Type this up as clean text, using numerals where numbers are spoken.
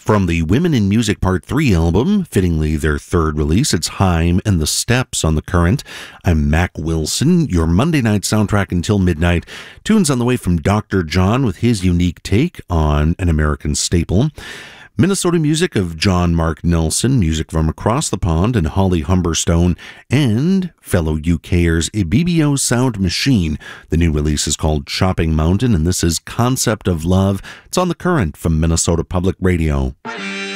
From the Women in Music Part 3 album, fittingly their third release, it's Haim and the Steps on the Current. I'm Mac Wilson, your Monday night soundtrack until midnight. Tunes on the way from Dr. John with his unique take on an American staple. Minnesota music of John Mark Nelson, music from across the pond, and Holly Humberstone, and fellow UKers Ibibio Sound Machine. The new release is called Chopping Mountain, and this is Concept of Love. It's on the Current from Minnesota Public Radio.